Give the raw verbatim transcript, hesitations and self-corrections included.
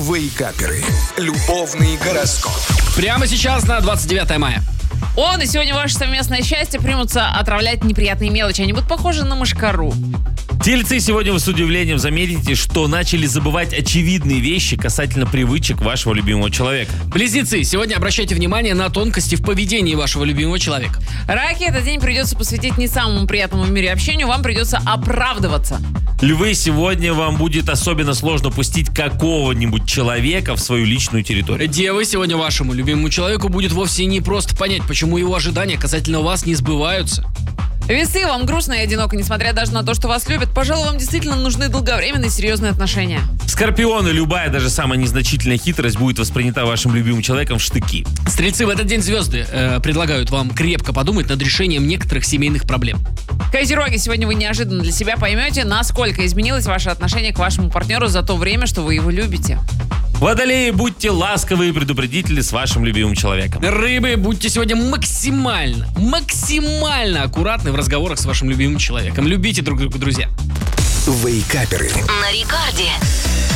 Вейкаперы. Любовный гороскоп. Прямо сейчас на двадцать девятое мая. Он и сегодня ваше совместное счастье примутся отравлять неприятные мелочи. Они будут похожи на мошкару. Тельцы, сегодня вы с удивлением заметите, что начали забывать очевидные вещи касательно привычек вашего любимого человека. Близнецы, сегодня обращайте внимание на тонкости в поведении вашего любимого человека. Раки, этот день придется посвятить не самому приятному в мире общению, вам придется оправдываться. Львы, сегодня вам будет особенно сложно пустить какого-нибудь человека в свою личную территорию. Девы, сегодня вашему любимому человеку будет вовсе не просто понять, почему его ожидания касательно вас не сбываются. Весы, вам грустно и одиноко, несмотря даже на то, что вас любят. Пожалуй, вам действительно нужны долговременные серьезные отношения. Скорпионы, любая, даже самая незначительная хитрость будет воспринята вашим любимым человеком в штыки. Стрельцы, в этот день звезды э, предлагают вам крепко подумать над решением некоторых семейных проблем. Козероги, сегодня вы неожиданно для себя поймете, насколько изменилось ваше отношение к вашему партнеру за то время, что вы его любите. Водолеи, будьте ласковы и предупредительны с вашим любимым человеком. Рыбы, будьте сегодня максимально, максимально аккуратны в разговорах с вашим любимым человеком. Любите друг друга, друзья. Вейкаперы. На рекорде.